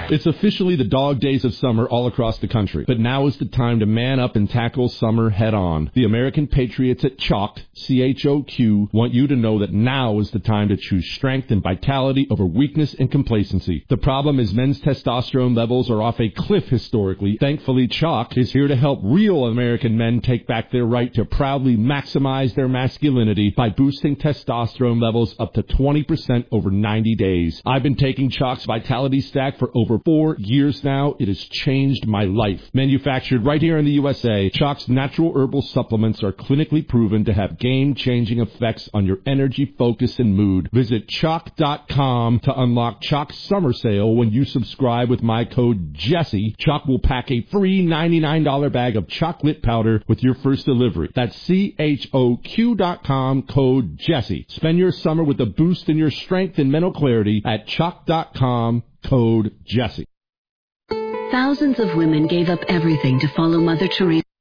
It's officially the dog days of summer all across the country, but now is the time to man up and tackle summer head on. The American Patriots at Chalk, CHOQ, want you to know that now is the time to choose strength and vitality over weakness and complacency. The problem is men's testosterone levels are off a cliff historically. Thankfully, Chalk is here to help real American men take back their right to proudly maximize their masculinity by boosting testosterone levels up to 20% over 90 days. I've been taking Chalk's Vitality Stack for over 4 years now. It has changed my life. Manufactured right here in the USA, Chalk's natural herbal supplements are clinically proven to have game-changing effects on your energy, focus, and mood. Visit Chalk.com to unlock Chalk's summer sale. When you subscribe with my code Jesse, Chalk will pack a free $99 bag of chocolate powder with your first delivery. That's CHOQ.com, code Jesse. Spend your summer with a boost in your strength and mental clarity at Chalk.com, code Jesse. Thousands of women gave up everything to follow Mother Teresa.